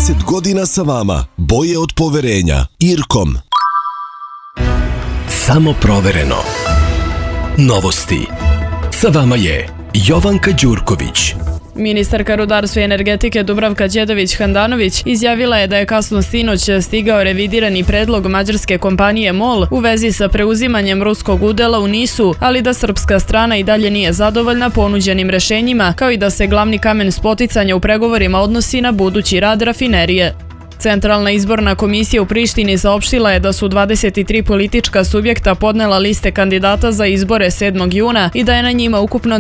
20 godina sa vama. Boje od poverenja. Irkom. Samo provereno. Novosti. Sa vama je Jovanka Đurković. Ministarka rudarstva i energetike Dubravka Đedović-Handanović izjavila je da je kasno sinoć stigao revidirani predlog mađarske kompanije MOL u vezi sa preuzimanjem ruskog udela u NIS-u, ali da srpska strana i dalje nije zadovoljna ponuđenim rešenjima, kao i da se glavni kamen spoticanja u pregovorima odnosi na budući rad rafinerije. Centralna izborna komisija u Prištini saopštila je da su 23 politička subjekta podnela liste kandidata za izbore 7. juna i da je na njima ukupno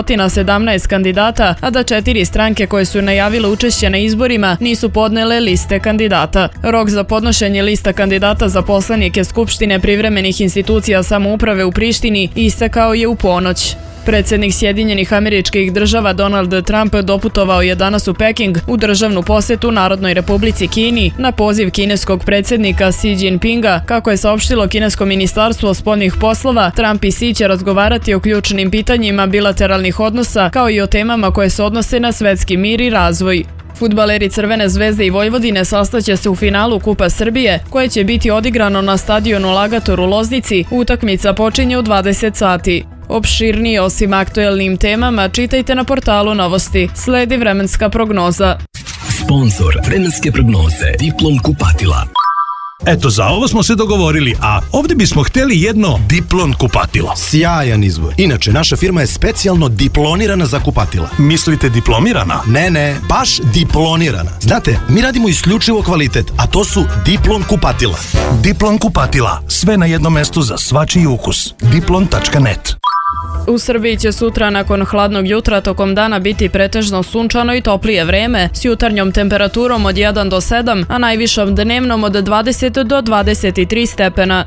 917 kandidata, a da 4 stranke koje su najavile učešće na izborima nisu podnele liste kandidata. Rok za podnošenje lista kandidata za poslanike Skupštine privremenih institucija samouprave u Prištini istekao je u ponoć. Predsjednik Sjedinjenih Američkih Država Donald Trump doputovao je danas u Peking u državnu posetu Narodnoj Republici Kini na poziv kineskog predsjednika Xi Jinpinga. Kako je saopštilo kinesko ministarstvo spoljnih poslova, Trump i Xi će razgovarati o ključnim pitanjima bilateralnih odnosa kao i o temama koje se odnose na svetski mir i razvoj. Fudbaleri Crvene zvezde i Vojvodine sastaće se u finalu Kupa Srbije, koje će biti odigrano na stadionu Lagator u Loznici. Utakmica počinje u 20 sati. Opširnije o svim aktuelnim temama čitajte na portalu Novosti. Sledi vremenska prognoza. Sponzor vremenske prognoze Diplom kupatila. Eto, za ovo smo se dogovorili, a ovdje bismo htjeli jedno Diplon kupatilo. Sjajan izbor. Inače, naša firma je specijalno diplonirana za kupatila. Mislite diplomirana? Ne, baš diplonirana. Znate, mi radimo isključivo kvalitet, a to su Diplon kupatila. Diplon kupatila. Sve na jednom mestu za svačiji ukus. Diplon.net. U Srbiji će sutra nakon hladnog jutra tokom dana biti pretežno sunčano i toplije vreme, s jutarnjom temperaturom od 1 do 7, a najvišom dnevnom od 20 do 23 stepena.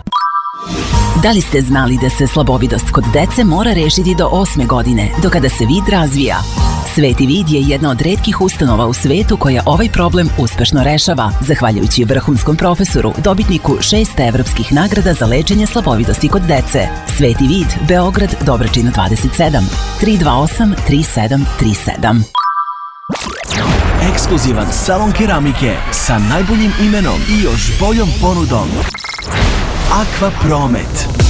Da li ste znali da se slabovidost kod dece mora rešiti do 8. godine, do kada se vid razvija? Sveti vid je jedna od retkih ustanova u svetu koja ovaj problem uspešno rešava, zahvaljujući vrhunskom profesoru, dobitniku 6 evropskih nagrada za lečenje slabovidosti kod dece. Sveti vid, Beograd, Dobračina 27, 328 3737. Ekskluzivan salon keramike sa najboljim imenom i još boljom ponudom. Aqua Promet.